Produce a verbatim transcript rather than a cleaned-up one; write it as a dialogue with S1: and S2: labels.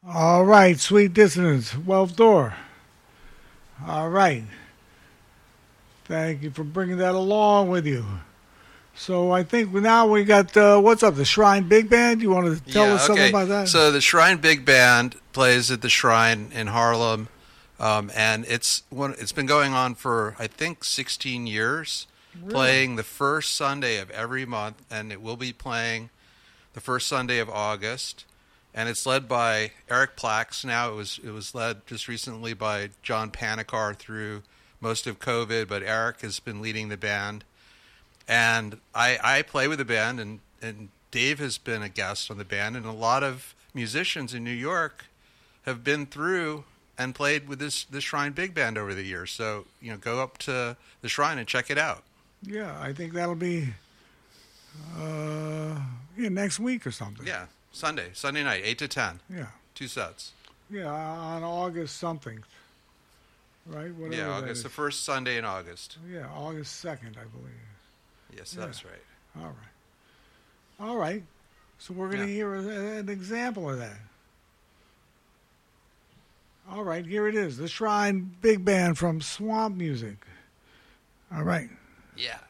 S1: All right, Sweet Dissonance, Twelfth Door. All right. Thank you for bringing that along with you. So I think now we got, uh, what's up, the Shrine Big Band? You want to tell
S2: Yeah,
S1: us something
S2: okay.
S1: about that?
S2: So the Shrine Big Band plays at the Shrine in Harlem, um, and it's one. It's been going on for I think sixteen years,
S1: Really?
S2: playing the first Sunday of every month, and it will be playing the first Sunday of August. And it's led by Eric Plax. Now it was it was led just recently by John Panikar through most of COVID, but Eric has been leading the band. And I, I play with the band, and, and Dave has been a guest on the band, and a lot of musicians in New York have been through and played with this, this Shrine Big Band over the years. So, you know, go up to the Shrine and check it out.
S1: Yeah, I think that'll be uh, yeah, next week or something.
S2: Yeah, Sunday, Sunday night, eight to ten.
S1: Yeah.
S2: Two sets.
S1: Yeah, on August something. Right? Whatever
S2: Yeah,
S1: that
S2: August,
S1: is.
S2: the first Sunday in August.
S1: Yeah, August second, I believe.
S2: Yes,
S1: Yeah.
S2: that's right.
S1: All right. All right. So we're going to
S2: Yeah.
S1: hear a, an example of that. All right, here it is. The Shrine Big Band from Swamp Music. All right.
S2: Yeah.